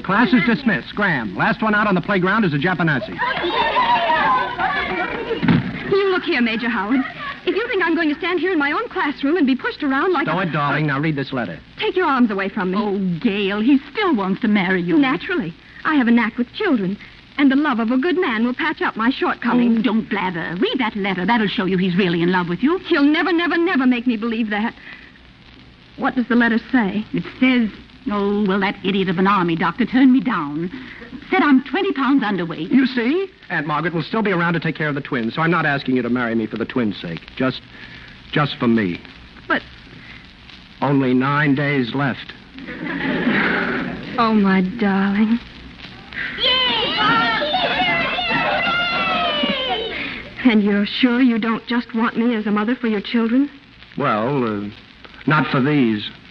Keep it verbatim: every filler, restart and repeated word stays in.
Class is dismissed. Graham, last one out on the playground is a Japanese. You look here, Major Howard. If you think I'm going to stand here in my own classroom and be pushed around like Stow a... it, darling. Now read this letter. Take your arms away from me. Oh, Gail, he still wants to marry you. Naturally. I have a knack with children, and the love of a good man will patch up my shortcomings. Oh, don't blather. Read that letter. That'll show you he's really in love with you. He'll never, never, never make me believe that. What does the letter say? It says, oh, well, that idiot of an army doctor turned me down. Said I'm twenty pounds underweight. You see? Aunt Margaret will still be around to take care of the twins, so I'm not asking you to marry me for the twins' sake. Just, just for me. But... Only nine days left. Oh, my darling. And you're sure you don't just want me as a mother for your children? Well, uh, not for these.